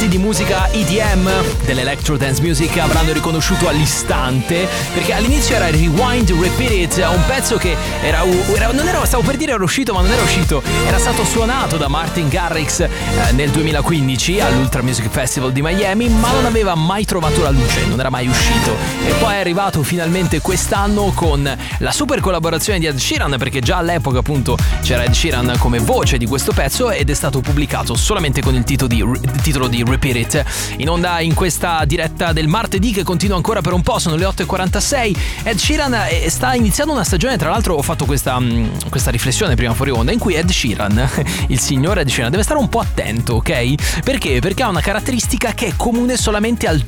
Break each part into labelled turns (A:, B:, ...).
A: appassionati di musica EDM, dell'electro dance music, avranno riconosciuto all'istante, perché all'inizio era Rewind Repeat It, un pezzo che stavo per dire era uscito, ma non era uscito. Era stato suonato da Martin Garrix nel 2015 all'Ultra Music Festival di Miami, ma non aveva mai trovato la luce, non era mai uscito. E poi è arrivato finalmente quest'anno con la super collaborazione di Ed Sheeran, perché già all'epoca appunto c'era Ed Sheeran come voce di questo pezzo, ed è stato pubblicato solamente con il titolo di Repeat It, in onda in questa diretta del martedì che continua ancora per un po'. Sono le 8:46. Ed Sheeran sta iniziando una stagione, tra l'altro ho fatto questa riflessione prima fuori onda, in cui Ed Sheeran, il signor Ed Sheeran, deve stare un po' attento, ok? Perché? Perché ha una caratteristica che è comune solamente al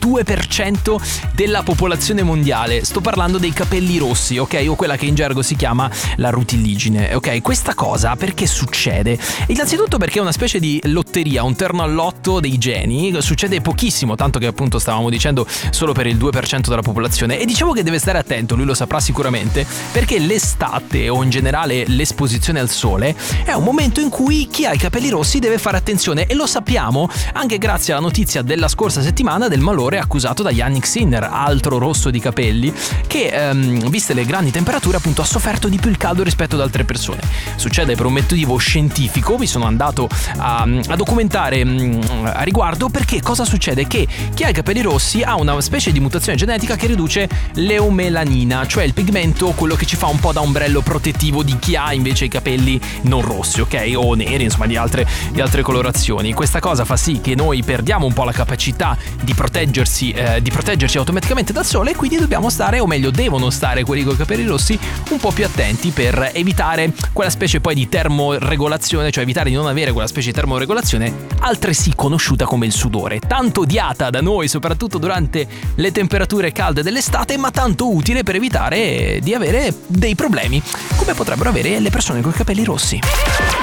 A: 2% della popolazione mondiale. Sto parlando dei capelli rossi, ok? O quella che in gergo si chiama la rutiligine, ok? Questa cosa perché succede? Innanzitutto perché è una specie di lotteria, un terno al lotto dei geni. Succede pochissimo, tanto che appunto stavamo dicendo solo per il 2% della popolazione. E dicevo che deve stare attento, lui lo saprà sicuramente, perché l'estate o in generale l'esposizione al sole è un momento in cui chi ha i capelli rossi deve fare attenzione, e lo sappiamo anche grazie alla notizia della scorsa settimana del malore accusato da Jannik Sinner, altro rosso di capelli, che viste le grandi temperature appunto ha sofferto di più il caldo rispetto ad altre persone. Succede per un motivo scientifico, vi sono andato a documentare a riguardo, perché cosa succede? Che chi ha i capelli rossi ha una specie di mutazione genetica che riduce l'eumelanina, cioè il pigmento, quello che ci fa un po' da ombrello protettivo di chi ha invece i capelli non rossi, ok? O neri, insomma di altre colorazioni. Questa cosa fa sì che noi perdiamo un po' la capacità di proteggerci automaticamente dal sole, e quindi dobbiamo stare, o meglio devono stare quelli con i capelli rossi, un po' più attenti per evitare quella specie poi di termoregolazione, cioè evitare di non avere quella specie di termoregolazione altresì conosciuta come il sudore, tanto odiata da noi soprattutto durante le temperature calde dell'estate, ma tanto utile per evitare di avere dei problemi come potrebbero avere le persone con i capelli rossi.